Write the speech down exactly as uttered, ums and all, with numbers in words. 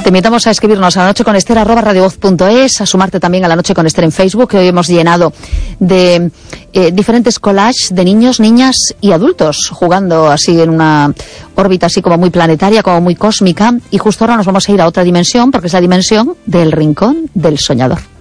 Te invitamos a escribirnos a la noche con Esther arroba radiovoz punto es, a sumarte también a La Noche con Esther en Facebook, que hoy hemos llenado de eh, diferentes collages de niños, niñas y adultos, jugando así en una órbita así como muy planetaria, como muy cósmica. Y justo ahora nos vamos a ir a otra dimensión, porque es la dimensión del Rincón del Soñador.